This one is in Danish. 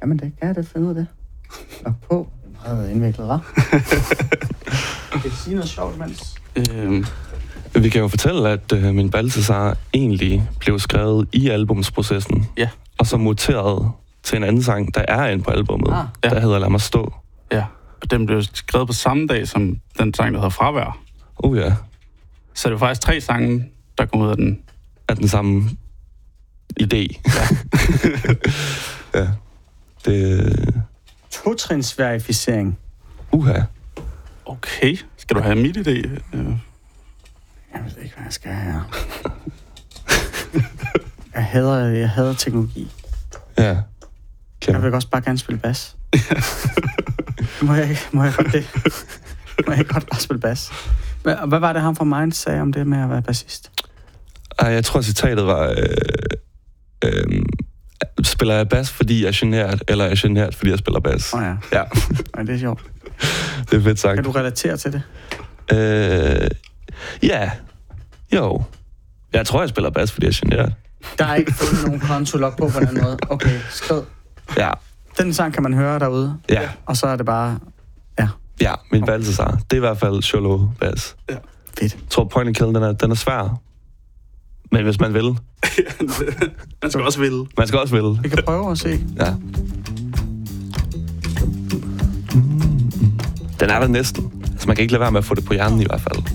Jamen, det kan jeg da finde ud af det. Og på. Meget indviklet, hva'? Kan du sige noget sjovt, mens? Vi kan jo fortælle, at min Balthazar egentlig blev skrevet i albumsprocessen. Ja. Og så muteret til en anden sang, der er inde på albummet. Der hedder Lad mig stå. Ja, og den blev skrevet på samme dag som den sang, der hedder Fravær. Ja. Så det var faktisk 3 sange, der kom ud af den. Af den samme idé. Ja. Ja. Det... Totrinsverificering. Okay. Skal du have mit idé? Jeg ved ikke, hvad jeg skal her. Jeg hader teknologi. Ja. Jeg vil også bare gerne spille bas. Må jeg godt det? Må jeg godt bare spille bas? Hvad var det, ham fra Minds sagde om det med at være bassist? Jeg tror, citatet var... spiller jeg bas, fordi jeg er genert, eller er jeg genert, fordi jeg spiller bas? Ja. Ja. Det er sjovt. Det er fedt sagt. Kan du relatere til det? Ja. Jo. Jeg tror, jeg spiller bas, fordi jeg er genert. Der er ikke fundet nogen konsolog på den måde. Okay, skrid. Ja. Den sang kan man høre derude. Ja. Og så er det bare... Ja, min Balthazar. Det er i hvert fald solo bas. Ja. Fedt. Jeg tror, Point and Kill, den er svær. Men hvis man vil. Man skal også ville. Man skal også vil. Vi kan prøve at se. Ja. Den er der næsten. Så man kan ikke lade være med at få det på hjernen i hvert fald.